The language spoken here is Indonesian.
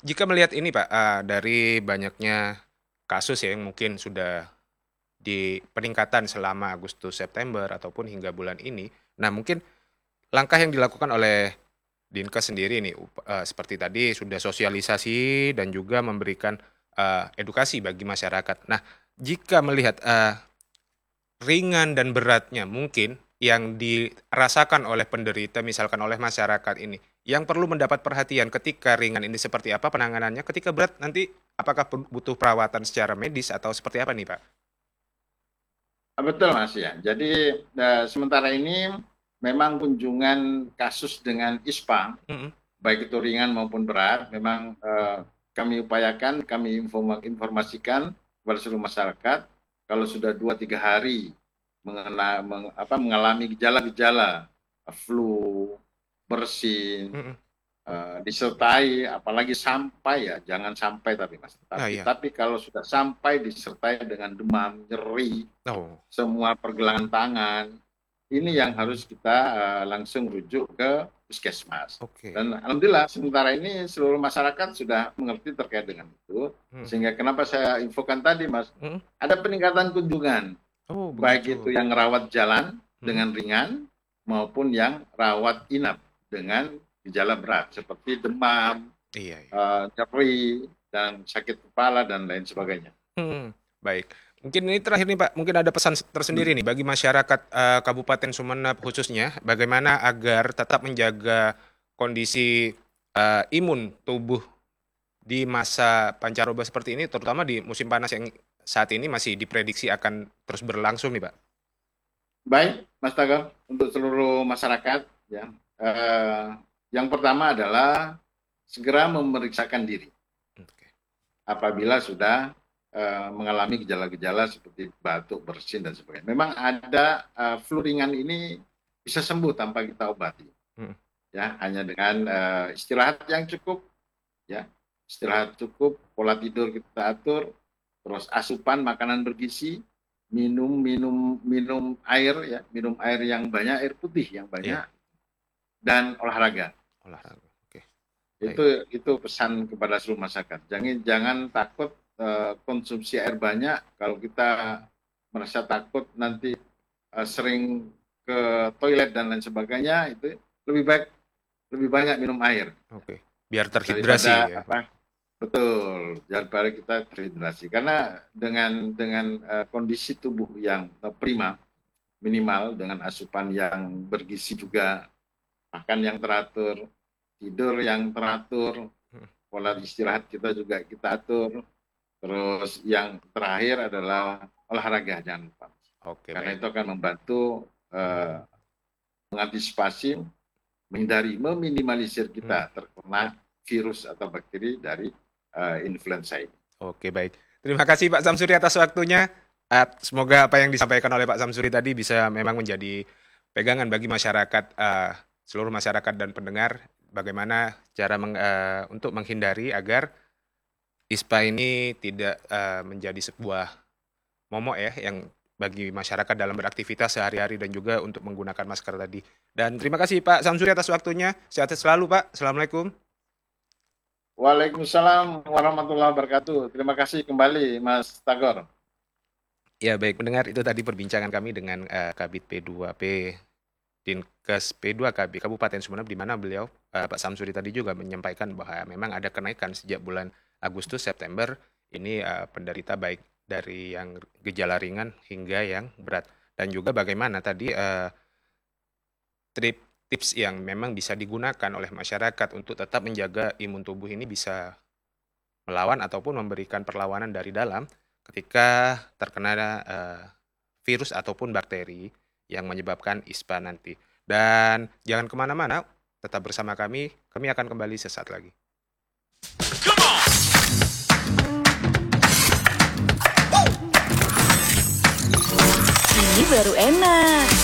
Jika melihat ini Pak, dari banyaknya kasus ya yang mungkin sudah di peningkatan selama Agustus, September, ataupun hingga bulan ini. Nah, mungkin langkah yang dilakukan oleh Dinkes sendiri nih, seperti tadi sudah sosialisasi dan juga memberikan edukasi bagi masyarakat. Nah, jika melihat ringan dan beratnya mungkin yang dirasakan oleh penderita, misalkan oleh masyarakat ini, yang perlu mendapat perhatian ketika ringan ini seperti apa penanganannya, ketika berat nanti apakah butuh perawatan secara medis atau seperti apa nih, Pak? Betul Mas ya. Jadi sementara ini memang kunjungan kasus dengan ISPA, Mhm. baik itu ringan maupun berat, memang kami upayakan, kami informasikan kepada seluruh masyarakat kalau sudah 2-3 hari mengalami gejala-gejala flu, bersin, Mhm. disertai apalagi sampai ya jangan sampai tapi mas Ah, tapi iya. tapi kalau sudah sampai disertai dengan demam, nyeri, Oh, semua pergelangan tangan, ini yang harus kita langsung rujuk ke puskesmas. oke. Dan alhamdulillah sementara ini seluruh masyarakat sudah mengerti terkait dengan itu, Mhm. sehingga kenapa saya infokan tadi mas, Mhm. ada peningkatan kunjungan, Oh, baik itu begitu. yang rawat jalan Mhm. dengan ringan maupun yang rawat inap dengan gejala berat seperti demam, Iya, iya. nyeri, dan sakit kepala dan lain sebagainya. Mhm. Baik. Mungkin ini terakhir nih, Pak, mungkin ada pesan tersendiri nih bagi masyarakat, Kabupaten Sumeneb khususnya, bagaimana agar tetap menjaga kondisi, imun tubuh di masa pancaroba seperti ini, terutama di musim panas yang saat ini masih diprediksi akan terus berlangsung nih, Pak? Baik, Mas Tagar, untuk seluruh masyarakat, ya, eh, yang pertama adalah segera memeriksakan diri Oke. apabila sudah mengalami gejala-gejala seperti batuk, bersin dan sebagainya. Memang ada flu ringan ini bisa sembuh tanpa kita obati, Mhm. ya, hanya dengan istirahat yang cukup, ya, istirahat cukup, pola tidur kita atur, terus asupan makanan bergizi, minum air, ya, minum air yang banyak, air putih yang Iya, banyak, dan olahraga. olahraga. Oke, baik. Itu pesan kepada seluruh masyarakat. Jangan takut konsumsi air banyak. Kalau kita merasa takut nanti sering ke toilet dan lain sebagainya, itu lebih baik lebih banyak minum air Oke. Biar terhidrasi daripada ya, Pak? apa. Betul, daripada kita terhidrasi. Karena dengan kondisi tubuh yang prima, minimal dengan asupan yang bergizi juga, makan yang teratur, tidur yang teratur, Mhm. pola istirahat kita juga kita atur. Terus yang terakhir adalah olahraga, jangan lupa. Oke, Karena baik. itu akan membantu mengantisipasi, menghindari, meminimalisir Mhm. kita terkena virus atau bakteri dari influenza ini. Oke, baik. Terima kasih Pak Samsuri atas waktunya. Semoga apa yang disampaikan oleh Pak Samsuri tadi bisa memang menjadi pegangan bagi masyarakat, seluruh masyarakat dan pendengar, bagaimana cara untuk menghindari agar ISPA ini tidak menjadi sebuah momok ya, yang bagi masyarakat dalam beraktivitas sehari-hari dan juga untuk menggunakan masker tadi. Dan terima kasih Pak Samsuri atas waktunya. Sehat selalu Pak. Assalamualaikum. Waalaikumsalam warahmatullahi wabarakatuh. Terima kasih kembali Mas Tagor. Ya baik pendengar, itu tadi perbincangan kami dengan Kabid P2P Dinkes P2KB Kabupaten Sumeneb, di mana beliau, Pak Samsuri tadi juga menyampaikan bahwa memang ada kenaikan sejak bulan Agustus, September ini, penderita baik dari yang gejala ringan hingga yang berat. Dan juga bagaimana tadi, tips yang memang bisa digunakan oleh masyarakat untuk tetap menjaga imun tubuh ini bisa melawan ataupun memberikan perlawanan dari dalam ketika terkena, virus ataupun bakteri yang menyebabkan ISPA nanti. Dan jangan kemana-mana, tetap bersama kami akan kembali sesaat lagi. Ini baru enak.